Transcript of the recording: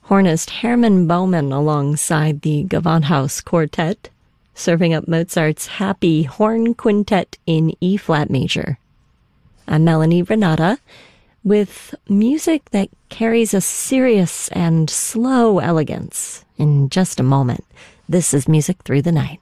Hornist Hermann Baumann alongside the Gewandhaus Quartet, serving up Mozart's Happy Horn Quintet in E-flat major. I'm Melanie Renata, with music that carries a serious and slow elegance. In just a moment, this is Music Through the Night.